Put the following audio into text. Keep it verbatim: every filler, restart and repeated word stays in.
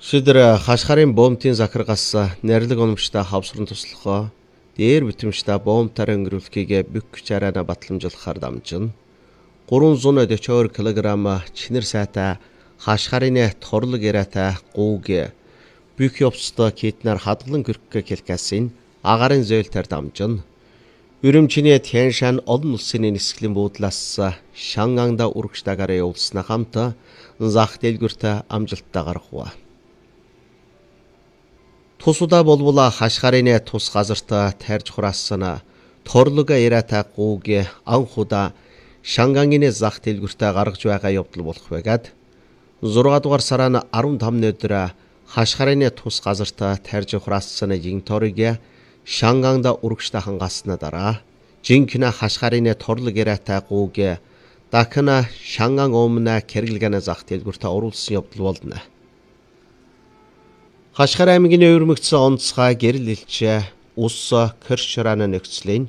Шидэр хашхарын боомтын захиргаас нэрлэг оnomжтой хавсран туслахаа дээр битэмжтэй боомтаар өнгөрүүлэхийг бүх чарана батламжуулахаар дамжина. гурван зуун дэчээр килограмм чинэр сайтай хашхарын торлог яриатай гууг бүх явцтай китнэр хадгалан гөрөх хэлкасин агарын зөөлтөр дамжина. Үрэмчний тяншан олон улсын нисгэлийн буудлаас шанганда урагштайгаар явуулснаа хамт зах дэлгүрт амжилттай гаргав. Тусуда болбола хашхарын тус газарт тарж хураасан торлог яриатай гууг анхуда шангангийн зах дэлгүрт гаргаж байгаа явдал болох байгаад зургаан дугаар сарын арван тамны өдөр хашхарын тус газарт тарж хураасан жинторыг шанганда урагштай хангааснаа дараа жинхэнэ хашхарын торлог яриатай гууг дахин шанган өмнө кэргэлгэн зах дэлгүрт оруулсан явдал болно. Хашхар аймгийн өвөрмөгцсөн онцгой гэрэл элч ус коршраны нөхцөлийн